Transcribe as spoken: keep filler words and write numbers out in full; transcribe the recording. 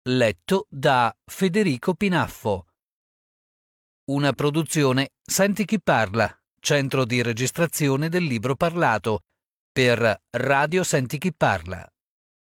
letto da Federico Pinaffo. Una produzione Senti chi parla, centro di registrazione del libro parlato, per Radio Senti chi parla.